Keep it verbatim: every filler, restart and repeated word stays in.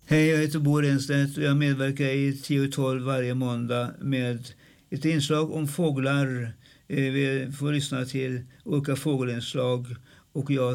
Hej, jag heter Bo Renstedt och jag medverkar i tio tolv varje måndag med ett inslag om fåglar. Vi får lyssna till olika fågelinslag och jag